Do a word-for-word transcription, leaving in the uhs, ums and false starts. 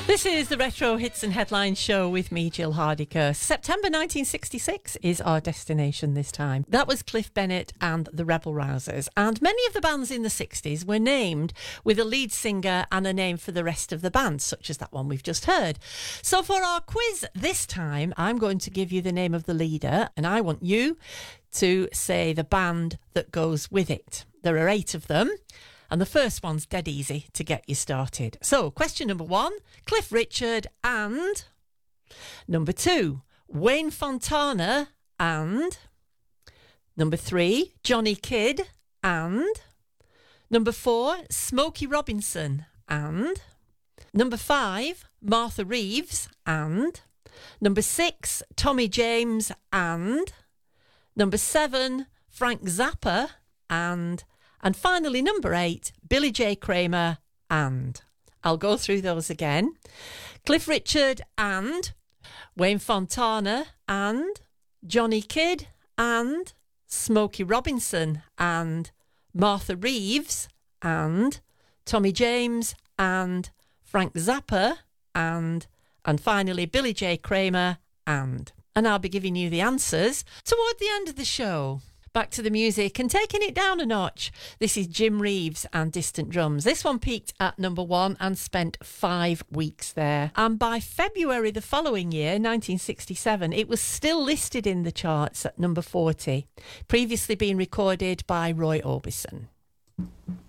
This is the Retro Hits and Headlines show with me, Jill Hardacre. September nineteen sixty-six is our destination this time. That was Cliff Bennett and the Rebel Rousers. And many of the bands in the sixties were named with a lead singer and a name for the rest of the band, such as that one we've just heard. So for our quiz this time, I'm going to give you the name of the leader, and I want you to say the band that goes with it. There are eight of them. And the first one's dead easy to get you started. So, question number one, Cliff Richard and... Number two, Wayne Fontana and... Number three, Johnny Kidd and... Number four, Smokey Robinson and... Number five, Martha Reeves and... Number six, Tommy James and... Number seven, Frank Zappa and... And finally, number eight, Billy J. Kramer and. I'll go through those again. Cliff Richard and. Wayne Fontana and. Johnny Kidd and. Smokey Robinson and. Martha Reeves and. Tommy James and. Frank Zappa and. And finally, Billy J. Kramer and. And I'll be giving you the answers toward the end of the show. Back to the music and taking it down a notch. This is Jim Reeves and Distant Drums. This one peaked at number one and spent five weeks there. And by February the following year, nineteen sixty-seven, it was still listed in the charts at number forty, previously being recorded by Roy Orbison.